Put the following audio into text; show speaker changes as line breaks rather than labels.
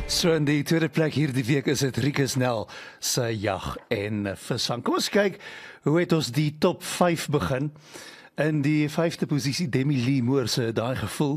So in die tweede plek hierdie week is dit Rikus Nel se jag en visvang. Kom ons kyk, hoe het ons die top 5 begin? In die 5de posisie Demi Lee Moore se daai gevoel.